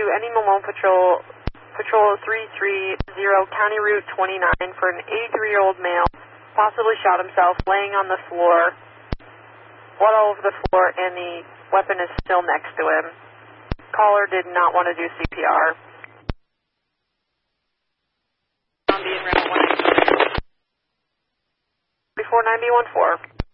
any Malone Patrol, Patrol 330, County Route 29 for an 83-year-old male, possibly shot himself, laying on the floor, blood all over the floor, and the weapon is still next to him. Caller did not want to do CPR. Before 9014.